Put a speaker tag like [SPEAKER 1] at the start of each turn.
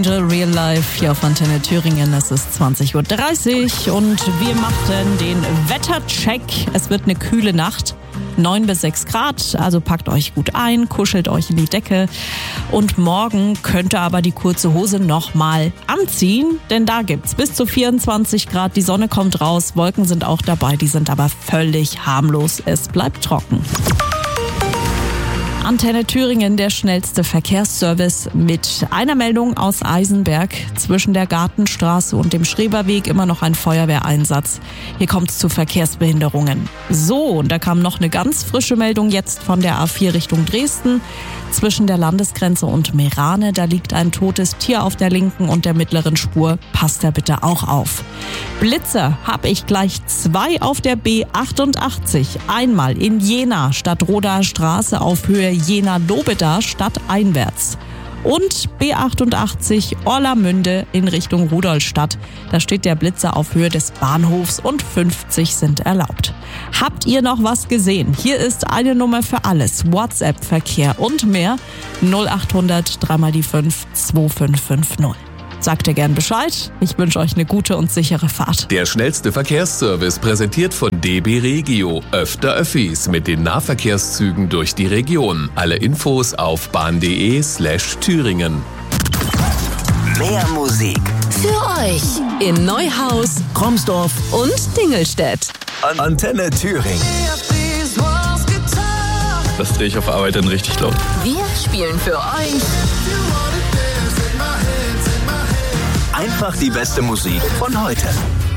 [SPEAKER 1] Real Life hier auf Antenne Thüringen. Es ist 20.30 Uhr und wir machen den Wettercheck. Es wird eine kühle Nacht. 9 bis 6 Grad, also packt euch gut ein, kuschelt euch in die Decke. Und morgen könnt ihr aber die kurze Hose nochmal anziehen, denn da gibt's bis zu 24 Grad. Die Sonne kommt raus, Wolken sind auch dabei, die sind aber völlig harmlos. Es bleibt trocken. Antenne Thüringen, der schnellste Verkehrsservice mit einer Meldung aus Eisenberg. Zwischen der Gartenstraße und dem Schreberweg immer noch ein Feuerwehreinsatz. Hier kommt es zu Verkehrsbehinderungen. So, und da kam noch eine ganz frische Meldung jetzt von der A4 Richtung Dresden. Zwischen der Landesgrenze und Meerane, da liegt ein totes Tier auf der linken und der mittleren Spur. Passt da bitte auch auf. Blitzer habe ich gleich 2 auf der B88. Einmal in Jena, Stadtrodaer Straße auf Höhe Jena-Lobeda, stadteinwärts. Und B88 Orlamünde in Richtung Rudolstadt. Da steht der Blitzer auf Höhe des Bahnhofs und 50 sind erlaubt. Habt ihr noch was gesehen? Hier ist eine Nummer für alles. WhatsApp-Verkehr und mehr. 0800 3x5 2550. Sagt ihr gern Bescheid. Ich wünsche euch eine gute und sichere Fahrt.
[SPEAKER 2] Der schnellste Verkehrsservice präsentiert von DB Regio. Öfter Öffis mit den Nahverkehrszügen durch die Region. Alle Infos auf bahn.de/Thüringen.
[SPEAKER 3] Mehr Musik
[SPEAKER 4] für euch in Neuhaus,
[SPEAKER 3] Kromsdorf
[SPEAKER 4] und Dingelstedt.
[SPEAKER 3] Antenne Thüringen.
[SPEAKER 5] Das drehe ich auf Arbeit dann richtig laut.
[SPEAKER 4] Wir spielen für euch
[SPEAKER 3] Einfach die beste Musik von heute.